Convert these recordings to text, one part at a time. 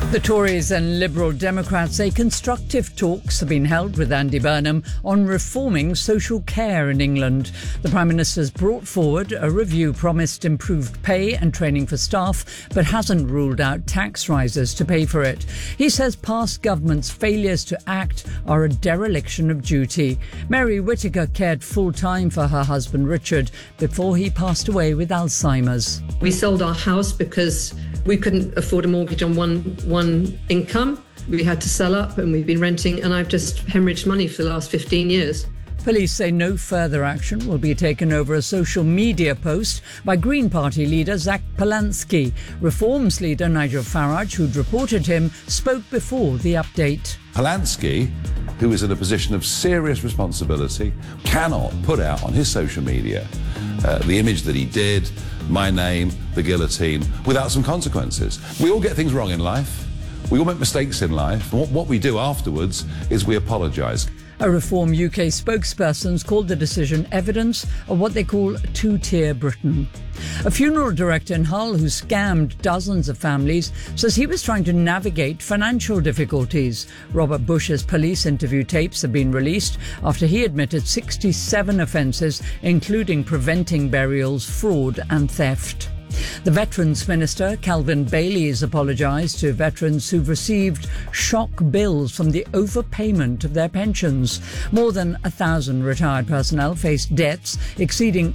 The Tories and Liberal Democrats say constructive talks have been held with Andy Burnham on reforming social care in England. The Prime Minister's brought forward a review promised improved pay and training for staff, but hasn't ruled out tax rises to pay for it. He says past governments' failures to act are a dereliction of duty. Mary Whittaker cared full-time for her husband Richard before he passed away with Alzheimer's. We sold our house because we couldn't afford a mortgage on one income. We had to sell up and we've been renting, and I've just hemorrhaged money for the last 15 years. Police say no further action will be taken over a social media post by Green Party leader Zach Polansky. Reforms leader Nigel Farage, who'd reported him, spoke before the update. Polansky, who is in a position of serious responsibility, cannot put out on his social media the image that he did, my name, the guillotine, without some consequences. We all get things wrong in life. We all make mistakes in life. And what we do afterwards is we apologise. A Reform UK spokesperson's called the decision evidence of what they call two-tier Britain. A funeral director in Hull who scammed dozens of families says he was trying to navigate financial difficulties. Robert Bush's police interview tapes have been released after he admitted 67 offences, including preventing burials, fraud and theft. The Veterans Minister, Calvin Bailey, has apologised to veterans who've received shock bills from the overpayment of their pensions. More than 1,000 retired personnel faced debts exceeding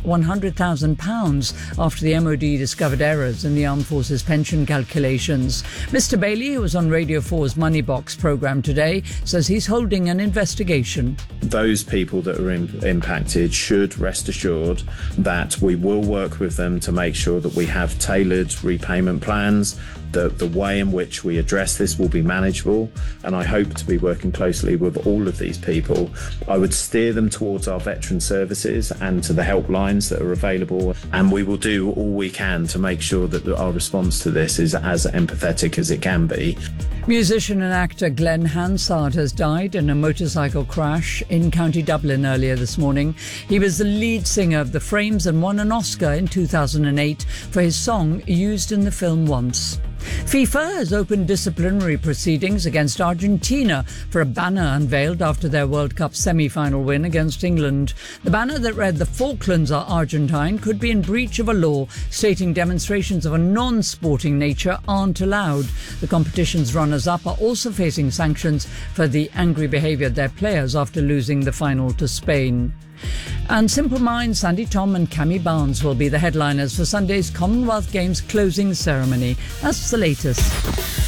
£100,000 after the MOD discovered errors in the Armed Forces pension calculations. Mr Bailey, who was on Radio 4's Money Box programme today, says he's holding an investigation. Those people that are impacted should rest assured that we will work with them to make sure that we have tailored repayment plans. The way in which we address this will be manageable, and I hope to be working closely with all of these people. I would steer them towards our veteran services and to the helplines that are available, and we will do all we can to make sure that our response to this is as empathetic as it can be. Musician and actor Glenn Hansard has died in a motorcycle crash in County Dublin earlier this morning. He was the lead singer of The Frames and won an Oscar in 2008 for his song used in the film Once. FIFA has opened disciplinary proceedings against Argentina for a banner unveiled after their World Cup semi-final win against England. The banner that read "The Falklands are Argentine" could be in breach of a law stating demonstrations of a non-sporting nature aren't allowed. The competition's runners-up are also facing sanctions for the angry behaviour of their players after losing the final to Spain. And Simple Minds, Sandy Tom and Cammy Barnes will be the headliners for Sunday's Commonwealth Games closing ceremony. That's the latest.